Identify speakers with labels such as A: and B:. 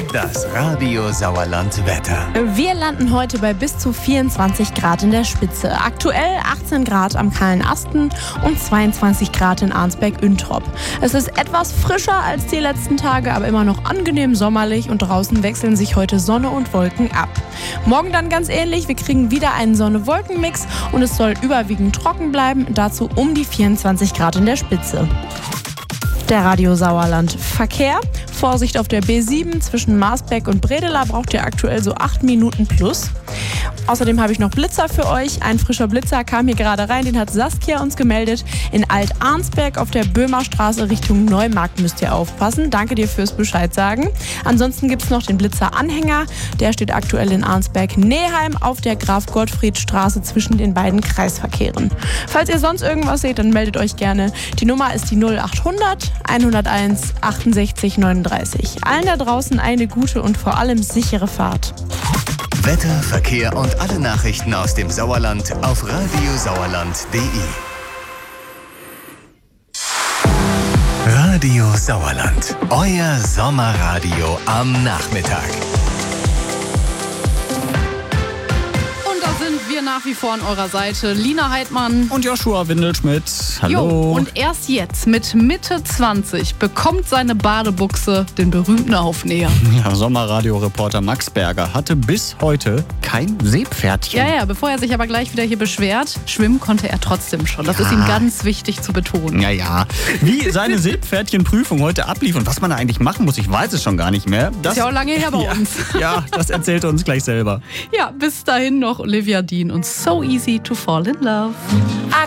A: Das Radio Sauerland Wetter.
B: Wir landen heute bei bis zu 24 Grad in der Spitze. Aktuell 18 Grad am Kahlen Asten und 22 Grad in Arnsberg-Üntrop. Es ist etwas frischer als die letzten Tage, aber immer noch angenehm sommerlich und draußen wechseln sich heute Sonne und Wolken ab. Morgen dann ganz ähnlich. Wir kriegen wieder einen Sonne-Wolken-Mix und es soll überwiegend trocken bleiben. Dazu um die 24 Grad in der Spitze. Der Radio Sauerland Verkehr. Vorsicht auf der B7 zwischen Marsberg und Bredela braucht ihr aktuell so 8 Minuten plus. Außerdem habe ich noch Blitzer für euch. Ein frischer Blitzer kam hier gerade rein, den hat Saskia uns gemeldet. In Alt-Arnsberg auf der Böhmerstraße Richtung Neumarkt müsst ihr aufpassen. Danke dir fürs Bescheid sagen. Ansonsten gibt es noch den Blitzer-Anhänger. Der steht aktuell in Arnsberg-Neheim auf der Graf-Gottfried-Straße zwischen den beiden Kreisverkehren. Falls ihr sonst irgendwas seht, dann meldet euch gerne. Die Nummer ist die 0800 101 68 39. Allen da draußen eine gute und vor allem sichere Fahrt.
A: Wetter, Verkehr und alle Nachrichten aus dem Sauerland auf radiosauerland.de. Radio Sauerland, euer Sommerradio am Nachmittag.
C: Nach wie vor an eurer Seite Lina Heidmann
D: und Joshua Windelschmidt. Hallo.
C: Jo, und erst jetzt mit Mitte 20 bekommt seine Badebuchse den berühmten Aufnäher.
D: Ja, Sommerradio-Reporter Max Berger hatte bis heute kein Seepferdchen.
C: Ja, bevor er sich aber gleich wieder hier beschwert, schwimmen konnte er trotzdem schon. Das ist ihm ganz wichtig zu betonen.
D: Ja. Wie seine Seepferdchenprüfung heute ablief und was man da eigentlich machen muss, ich weiß es schon gar nicht mehr.
C: Das ist ja auch lange her bei uns.
D: Ja, das erzählt er uns gleich selber.
C: Ja, bis dahin noch Olivia Dean und So Easy to Fall in Love.
E: I